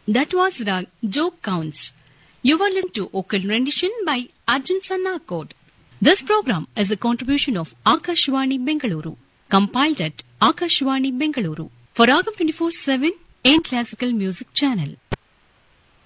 That was Rag Joke Counts. You were listening to vocal rendition by Arjun Sannakot. This program is a contribution of Akashwani Bengaluru, compiled at Akashwani Bengaluru for Ragam 24/7 in Classical Music Channel.